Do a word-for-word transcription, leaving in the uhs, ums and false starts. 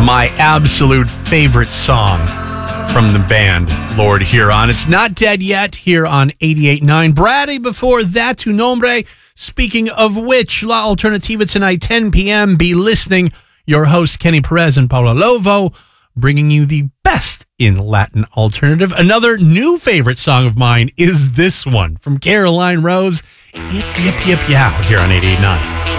my absolute favorite song from the band Lord Huron. It's Not Dead Yet here on eighty-eight point nine. Brady before that, Tu Nombre. Speaking of which, La Alternativa tonight, ten p.m. Be listening. Your hosts, Kenny Perez and Paula Lovo, bringing you the best in Latin alternative. Another new favorite song of mine is this one from Caroline Rose. It's Yip Yip Yow here on eighty-eight point nine.